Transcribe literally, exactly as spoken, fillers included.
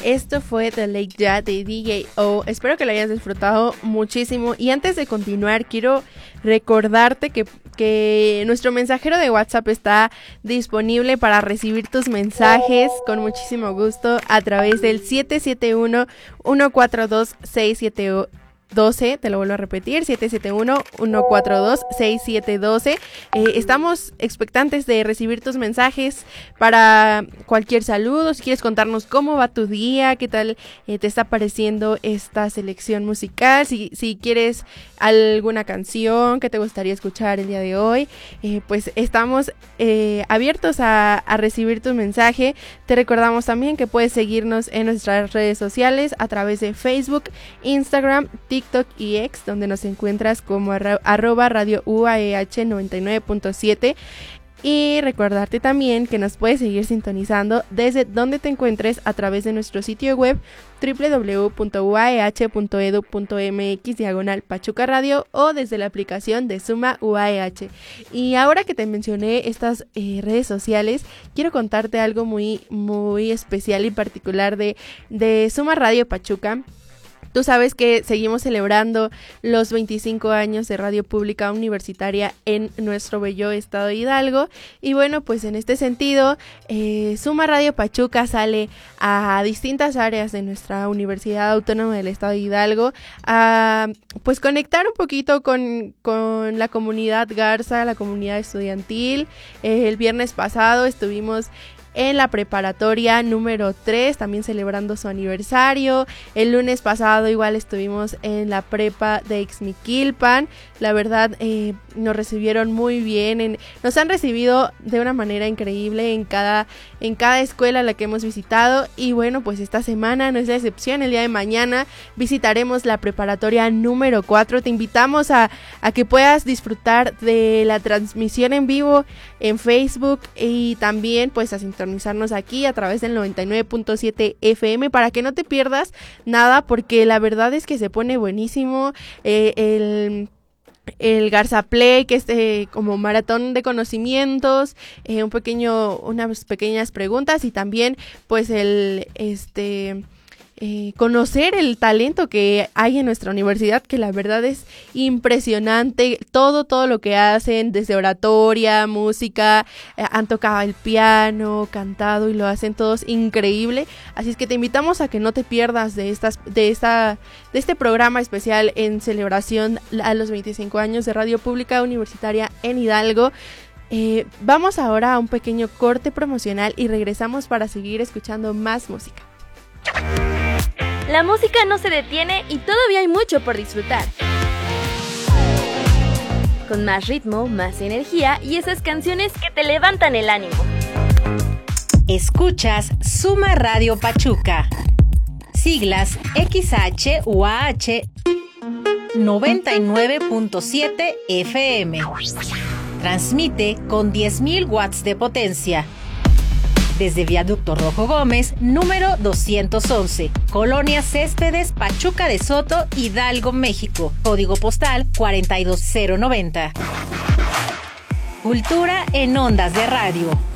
Esto fue The Lake Ya de D J O. Espero que lo hayas disfrutado muchísimo. Y antes de continuar, quiero recordarte que, que nuestro mensajero de WhatsApp está disponible para recibir tus mensajes con muchísimo gusto a través del siete siete uno, uno cuatro dos, seis siete uno. doce, te lo vuelvo a repetir, siete siete uno, uno cuatro dos, seis siete uno dos. Eh, estamos expectantes de recibir tus mensajes para cualquier saludo, si quieres contarnos cómo va tu día, qué tal eh, te está pareciendo esta selección musical, si, si quieres alguna canción que te gustaría escuchar el día de hoy, eh, pues estamos eh, abiertos a, a recibir tu mensaje. Te recordamos también que puedes seguirnos en nuestras redes sociales a través de Facebook, Instagram, TikTok y X, donde nos encuentras como arro- arroba radio U A E H noventa y nueve punto siete. Y recordarte también que nos puedes seguir sintonizando desde donde te encuentres a través de nuestro sitio web doble u doble u doble u punto u a e hache punto e d u punto m x diagonal Pachuca Radio o desde la aplicación de Suma U A E H. Y ahora que te mencioné estas eh, redes sociales, quiero contarte algo muy, muy especial y particular de, de Suma Radio Pachuca. Tú sabes que seguimos celebrando los veinticinco años de Radio Pública Universitaria en nuestro bello estado de Hidalgo. Y bueno, pues en este sentido, eh, Suma Radio Pachuca sale a distintas áreas de nuestra Universidad Autónoma del Estado de Hidalgo a pues conectar un poquito con, con la comunidad Garza, la comunidad estudiantil. Eh, el viernes pasado estuvimos en la preparatoria número tres, también celebrando su aniversario. El lunes pasado igual estuvimos en la prepa de Ixmiquilpan. La verdad eh, nos recibieron muy bien, en, nos han recibido de una manera increíble en cada, en cada escuela a la que hemos visitado. Y bueno, pues esta semana no es la excepción. El día de mañana visitaremos la preparatoria número cuatro. Te invitamos a, a que puedas disfrutar de la transmisión en vivo en Facebook y también pues a sintonizarnos aquí a través del noventa y nueve punto siete F M para que no te pierdas nada, porque la verdad es que se pone buenísimo. eh, el... El Garza Play, que es eh, como maratón de conocimientos, eh, un pequeño, unas pequeñas preguntas y también pues el este eh, conocer el talento que hay en nuestra universidad, que la verdad es impresionante, todo, todo lo que hacen, desde oratoria, música, eh, han tocado el piano, cantado y lo hacen todos increíble. Así es que te invitamos a que no te pierdas de estas, de esta, de este programa especial en celebración a los veinticinco años de Radio Pública Universitaria en Hidalgo. Eh, vamos ahora a un pequeño corte promocional y regresamos para seguir escuchando más música. La música no se detiene y todavía hay mucho por disfrutar. Con más ritmo, más energía y esas canciones que te levantan el ánimo. Escuchas Suma Radio Pachuca. Siglas X H U A H noventa y nueve punto siete F M. Transmite con diez mil watts de potencia. Desde Viaducto Rojo Gómez, número doscientos once, Colonia Céspedes, Pachuca de Soto, Hidalgo, México. Código postal cuarenta y dos cero noventa. Cultura en ondas de radio.